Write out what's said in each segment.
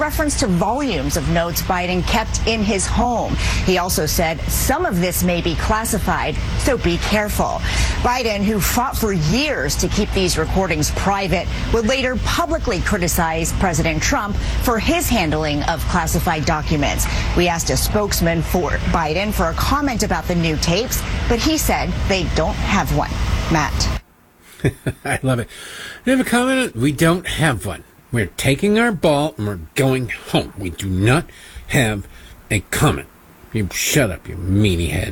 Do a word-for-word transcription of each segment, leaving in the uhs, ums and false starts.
reference to volumes of notes Biden kept in his home. He also said some of this may be classified, so be careful. Biden, who fought for years to keep these recordings private, would later publicly criticize President Trump for his handling of classified documents. We asked a spokesman for Biden for a comment about the new tapes, but he said they don't have one. Matt. I love it. You have a comment? We don't have one. We're taking our ball and we're going home. We do not have a comment. You shut up, you meanie head.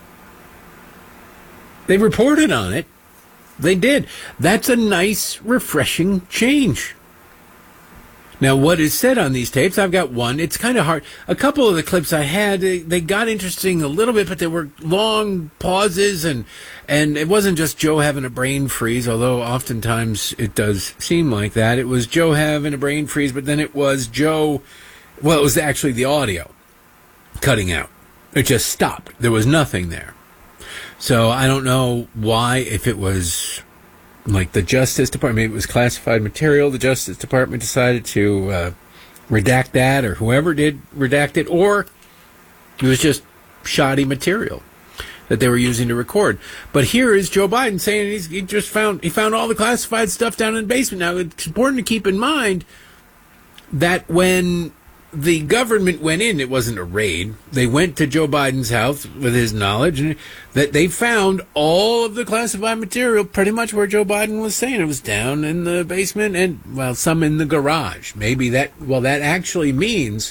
They reported on it. They did. That's a nice, refreshing change. Now, what is said on these tapes, I've got one. It's kind of hard. A couple of the clips I had, they, they got interesting a little bit, but there were long pauses, and and it wasn't just Joe having a brain freeze, although oftentimes it does seem like that. It was Joe having a brain freeze, but then it was Joe, well, it was actually the audio cutting out. It just stopped. There was nothing there. So I don't know why, if it was like the Justice Department, maybe it was classified material, the Justice Department decided to uh, redact that, or whoever did redact it, or it was just shoddy material that they were using to record. But here is Joe Biden saying he's, he just found, he found all the classified stuff down in the basement. Now, it's important to keep in mind that when the government went in, it wasn't a raid. They went to Joe Biden's house with his knowledge, and that they found all of the classified material pretty much where Joe Biden was saying. It was down in the basement and, well, some in the garage. Maybe that, well, that actually means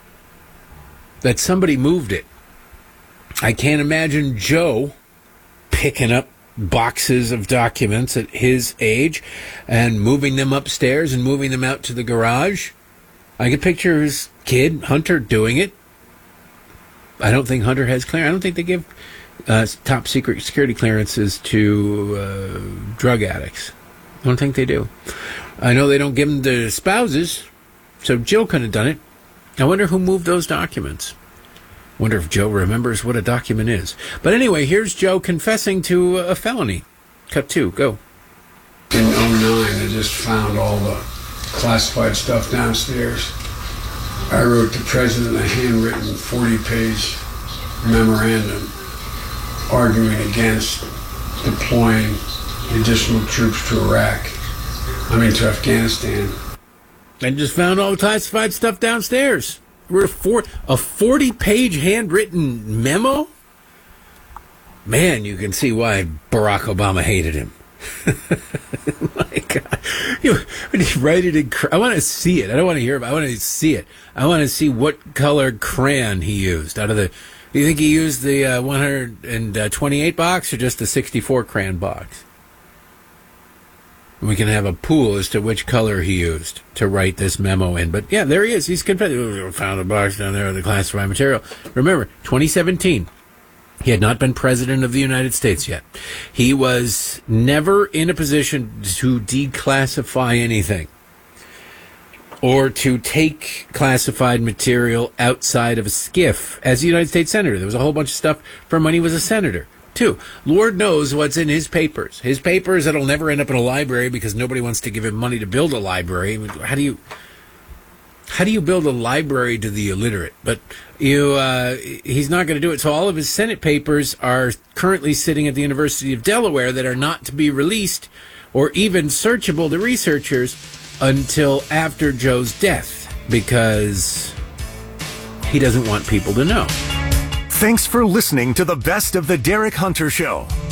that somebody moved it. I can't imagine Joe picking up boxes of documents at his age and moving them upstairs and moving them out to the garage. I could picture his kid, Hunter, doing it. I don't think Hunter has clearance. I don't think they give uh, top secret security clearances to uh, drug addicts. I don't think they do. I know they don't give them to spouses, so Jill could have done it. I wonder who moved those documents. Wonder if Joe remembers what a document is. But anyway, here's Joe confessing to a felony. Cut two, go. In oh nine, I just found all the classified stuff downstairs. I wrote the president a handwritten forty-page memorandum arguing against deploying additional troops to Iraq. I mean, to Afghanistan. I just found all the classified stuff downstairs. We're for a forty-page handwritten memo? Man, you can see why Barack Obama hated him. My God. You, when you write it in, I want to see it. I don't want to hear about it. I want to see it. I want to see what colored crayon he used. Out of the, do you think he used the uh, one hundred twenty-eight box or just the sixty-four crayon box? We can have a pool as to which color he used to write this memo in. But yeah, there he is. He's confessed. We found a box down there with the classified material. Remember, twenty seventeen. He had not been president of the United States yet. He was never in a position to declassify anything or to take classified material outside of a skiff as a United States senator. There was a whole bunch of stuff from when he was a senator, too. Lord knows what's in his papers. His papers that'll never end up in a library because nobody wants to give him money to build a library. How do you... How do you build a library to the illiterate? But you, uh, he's not going to do it. So all of his Senate papers are currently sitting at the University of Delaware that are not to be released or even searchable to researchers until after Joe's death because he doesn't want people to know. Thanks for listening to the Best of the Derek Hunter Show.